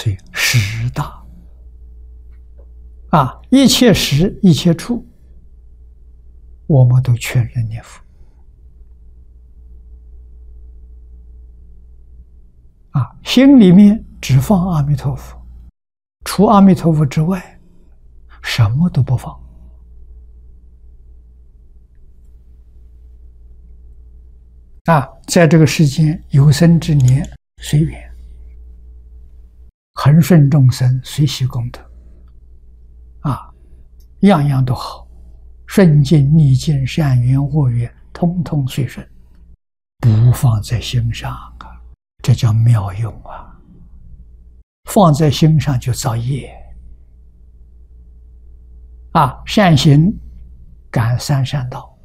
所以十大一切时一切处，我们都全人念佛心里面只放阿弥陀佛，除阿弥陀佛之外，什么都不放。在这个世间有生之年随缘，恒顺众生，随喜功德样样都好，顺境逆境，善缘恶缘，通通随顺，不放在心上这叫妙用放在心上就造业善行感三善道，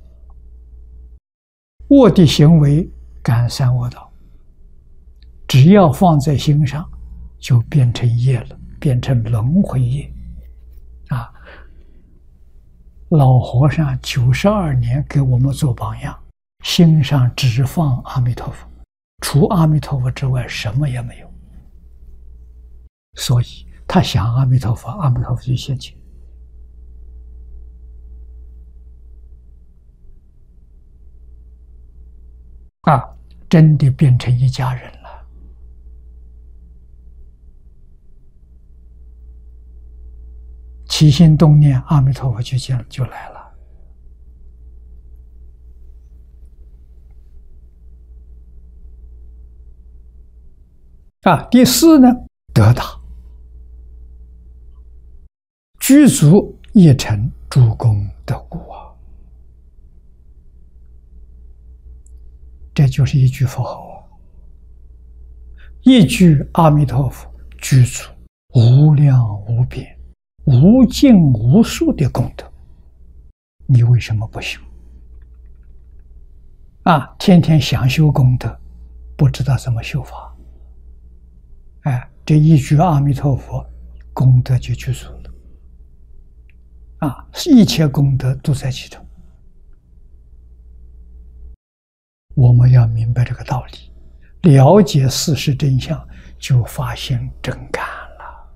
恶的行为感三恶道，只要放在心上就变成业了，变成轮回业老和尚92年给我们做榜样，心上只放阿弥陀佛，除阿弥陀佛之外什么也没有，所以他想阿弥陀佛，阿弥陀佛就现前真的变成一家人了。起心动念，阿弥陀佛就来了第四呢，得大，具足一成诸功德故这就是一句佛号一句阿弥陀佛具足无量无边无尽无数的功德，你为什么不修天天想修功德，不知道怎么修法这一句阿弥陀佛功德就具足了一切功德都在其中。我们要明白这个道理，了解事实真相，就发现真感了。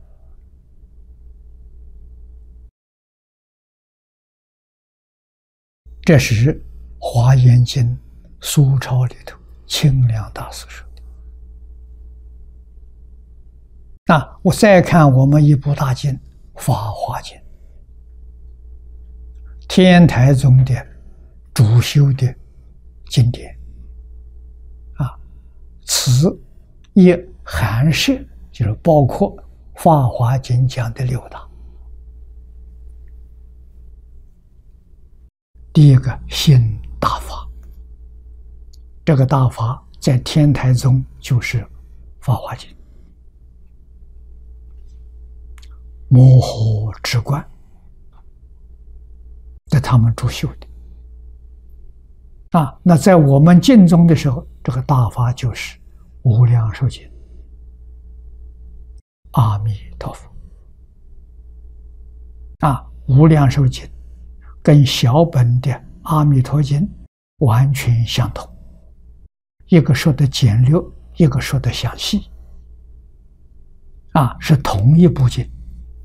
这是《华严经》苏钞里头清凉大师说的。我再看我们一部大经《法华经》，天台宗的主修的经典此一含摄，就是包括《法华经》讲的6大。第一个心大法，这个大法在天台宗就是《法华经》，摩诃止观，在他们主修的那在我们净宗的时候，这个大法就是无量寿经，阿弥陀佛无量寿经跟小本的阿弥陀经完全相同，一个说的简略，一个说的详细是同一部经。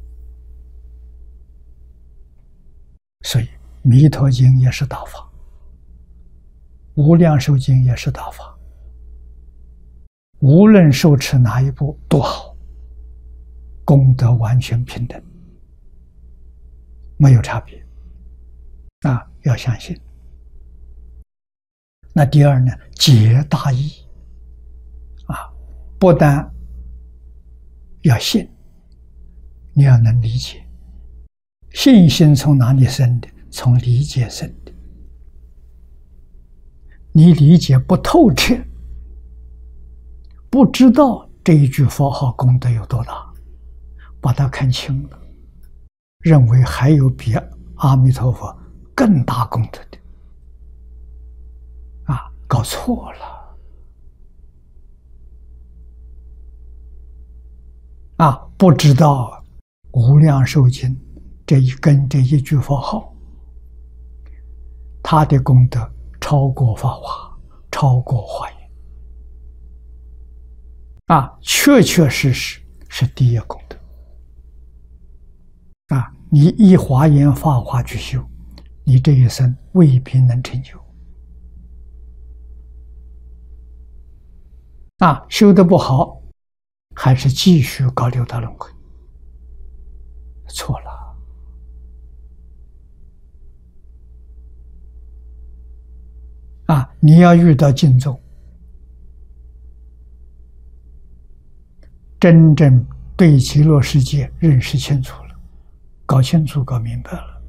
所以弥陀经也是大法，无量寿经也是大法，无论受持哪一部都好，功德完全平等，没有差别要相信。那第二呢，解大义不但要信，你要能理解。信心从哪里生的？从理解生的。你理解不透彻，不知道这一句佛号功德有多大，把它看清了，认为还有比阿弥陀佛更大功德的搞错了不知道无量寿经这一句佛号，它的功德超过法华，超过华严确确实实是第一功德。你依华严法华去修，你这一生未必能成就。修得不好，还是继续搞六道轮回，错了。你要遇到净宗，真正对极乐世界认识清楚了，搞清楚、搞明白了，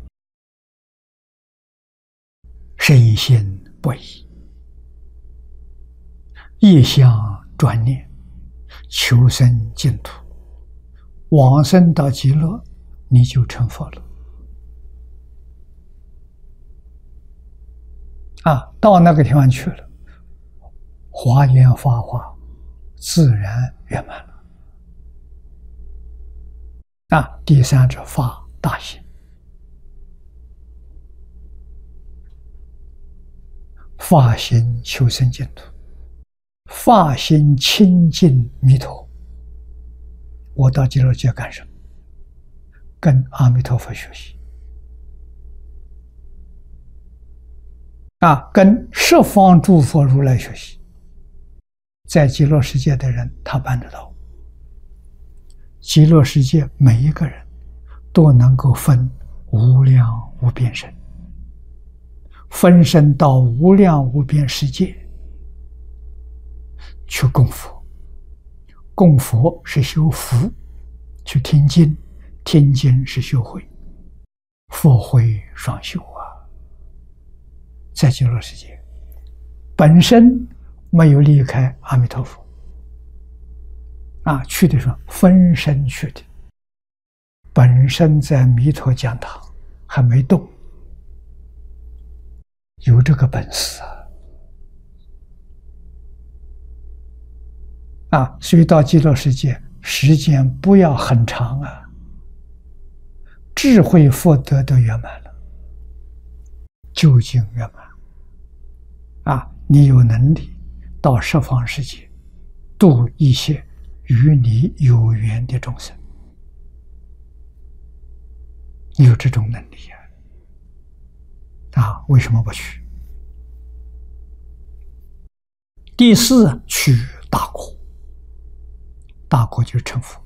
深信不疑，一向专念，求生净土，往生到极乐，你就成佛了。到那个地方去了，华严法华自然圆满了。第三者发大心，发心求生净土，发心亲近弥陀。我到极乐界干什么？跟阿弥陀佛学习。跟十方诸佛如来学习。在极乐世界的人，他办得到。极乐世界每一个人都能够分无量无边身，分身到无量无边世界去供佛。供佛是修福，去听经，听经是修慧，佛慧双修在极乐世界本身没有离开阿弥陀佛去的时候分身去的，本身在弥陀讲堂还没动，有这个本事所以到极乐世界时间不要很长智慧福德都圆满了，究竟圆满你有能力到十方世界度一些与你有缘的众生，你有这种能力为什么不去？第四，去大国。大国就是成佛。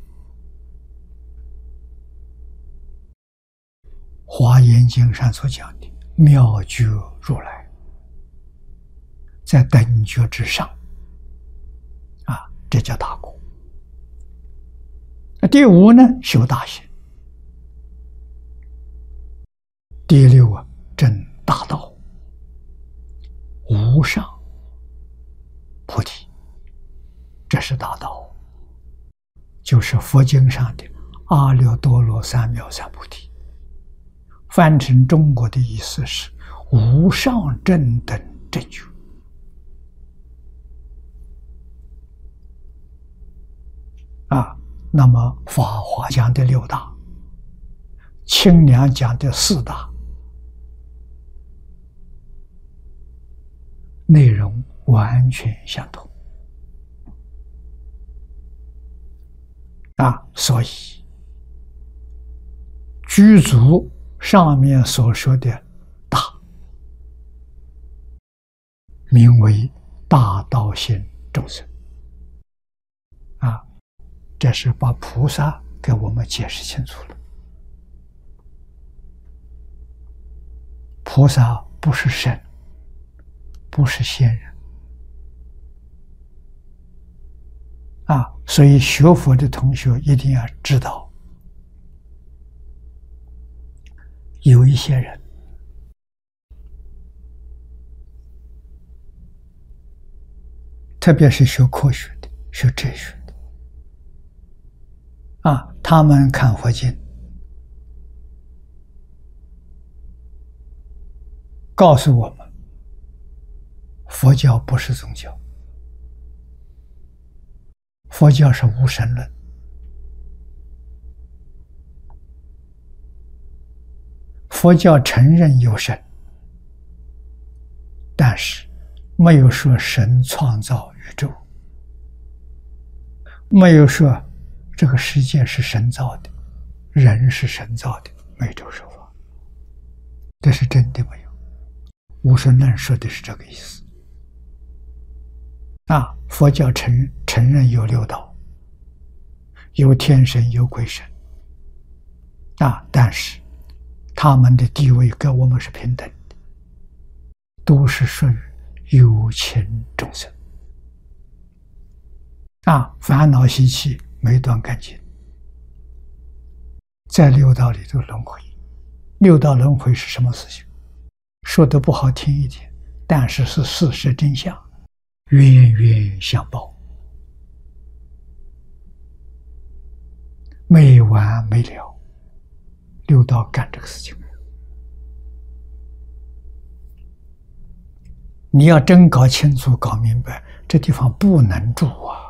华严经上所讲的妙觉如来，在等觉之上这叫大国。第五呢，修大行。第六证大道，无上菩提，这是大道，就是佛经上的阿耨多罗三藐三菩提。翻成中国的意思是无上正等正觉。那么法华讲的六大，清凉讲的四大，内容完全相同所以具足上面所说的大，名为大道心众生这是把菩萨给我们解释清楚了。菩萨不是神，不是仙人所以学佛的同学一定要知道，有一些人特别是学科学的、学哲学的他们看佛经，告诉我们，佛教不是宗教，佛教是无神论。佛教承认有神，但是没有说神创造宇宙，没有说这个世界是神造的，人是神造的，没有受法，这是真的没有。无神论说的是这个意思。佛教承认有六道，有天神，有鬼神，但是他们的地位跟我们是平等的，都是属于有情众生。烦恼习气没断干净，在六道里头轮回。六道轮回是什么事情？说的不好听一点，但是是事实真相，冤冤相报，没完没了。六道干这个事情，你要真搞清楚、搞明白，这地方不能住啊！